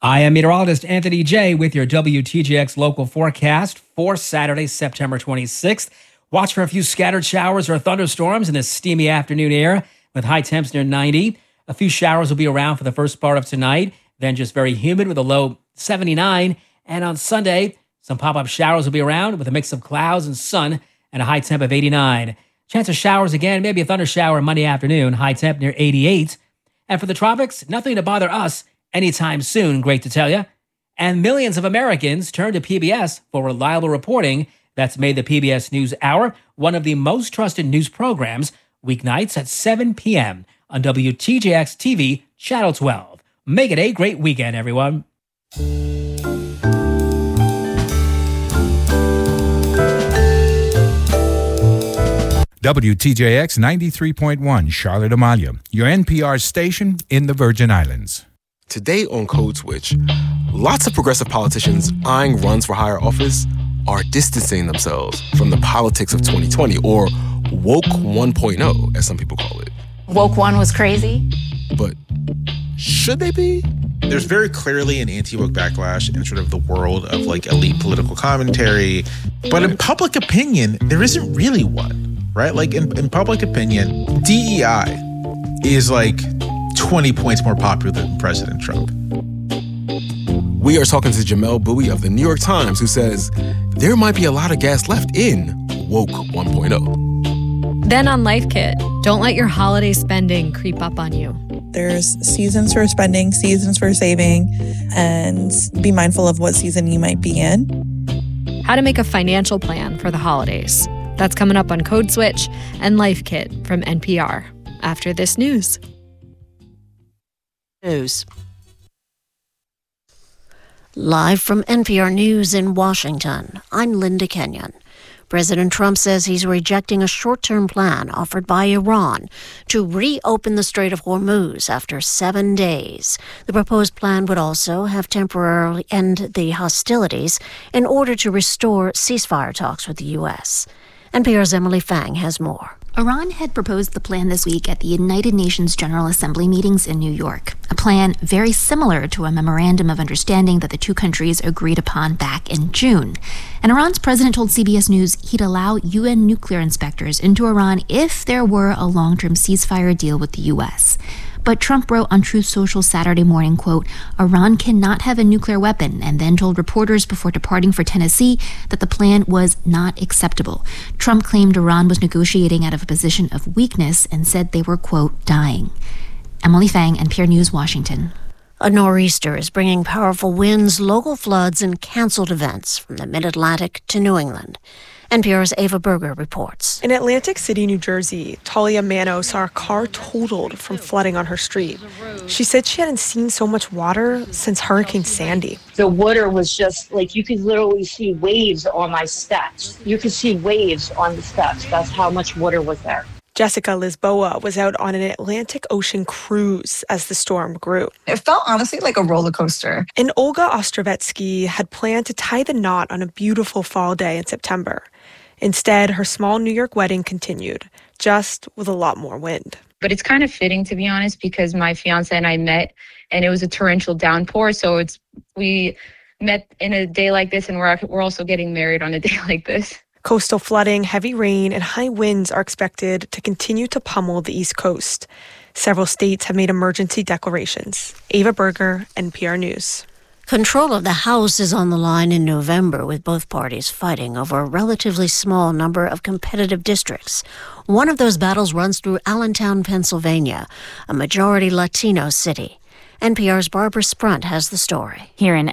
I am meteorologist Anthony J with your WTJX local forecast for Saturday, September 26th. Watch for a few scattered showers or thunderstorms in this steamy afternoon air with high temps near 90. A few showers will be around for the first part of tonight, then just very humid with a low 79. And on Sunday, some pop-up showers will be around with a mix of clouds and sun and a high temp of 89. Chance of showers again, maybe a thunder shower Monday afternoon, high temp near 88. And for the tropics, nothing to bother us anytime soon, great to tell you. And millions of Americans turn to PBS for reliable reporting that's made the PBS NewsHour one of the most trusted news programs, weeknights at 7 p.m. on WTJX TV, Channel 12. Make it a great weekend, everyone. WTJX 93.1, Charlotte Amalia, your NPR station in the Virgin Islands. Today on Code Switch, lots of progressive politicians eyeing runs for higher office are distancing themselves from the politics of 2020, or Woke 1.0, as some people call it. Woke 1 was crazy. But should they be? There's very clearly an anti-woke backlash in sort of the world of like elite political commentary. But in public opinion, there isn't really one, right? Like in public opinion, DEI is like 20 points more popular than President Trump. We are talking to Jamelle Bouie of the New York Times, who says there might be a lot of gas left in Woke 1.0. Then on Life Kit, don't let your holiday spending creep up on you. There's seasons for spending, seasons for saving, and be mindful of what season you might be in. How to make a financial plan for the holidays. That's coming up on Code Switch and Life Kit from NPR after this news. Live from NPR News in Washington, I'm Linda Kenyon. President Trump says he's rejecting a short-term plan offered by Iran to reopen the Strait of Hormuz after 7 days. The proposed plan would also have temporarily end the hostilities in order to restore ceasefire talks with the U.S. NPR's Emily Fang has more. Iran had proposed the plan this week at the United Nations General Assembly meetings in New York, a plan very similar to a memorandum of understanding that the two countries agreed upon back in June. And Iran's president told CBS News he'd allow UN nuclear inspectors into Iran if there were a long-term ceasefire deal with the U.S. But Trump wrote on Truth Social Saturday morning, quote, Iran cannot have a nuclear weapon, and then told reporters before departing for Tennessee that the plan was not acceptable. Trump claimed Iran was negotiating out of a position of weakness and said they were, quote, dying. Emily Fang, NPR News, Washington. A nor'easter is bringing powerful winds, local floods, and canceled events from the mid-Atlantic to New England. NPR's Ava Berger reports. In Atlantic City, New Jersey, Talia Mano saw her car totaled from flooding on her street. She said she hadn't seen so much water since Hurricane Sandy. The water was just like you could literally see waves on my steps. You could see waves on the steps. That's how much water was there. Jessica Lisboa was out on an Atlantic Ocean cruise as the storm grew. It felt honestly like a roller coaster. And Olga Ostrovetsky had planned to tie the knot on a beautiful fall day in September. Instead, her small New York wedding continued, just with a lot more wind. But it's kind of fitting, to be honest, because my fiance and I met, and it was a torrential downpour. So we met in a day like this, and we're also getting married on a day like this. Coastal flooding, heavy rain, and high winds are expected to continue to pummel the East Coast. Several states have made emergency declarations. Ava Berger, NPR News. Control of the House is on the line in November, with both parties fighting over a relatively small number of competitive districts. One of those battles runs through Allentown, Pennsylvania, a majority Latino city. NPR's Barbara Sprunt has the story. Here in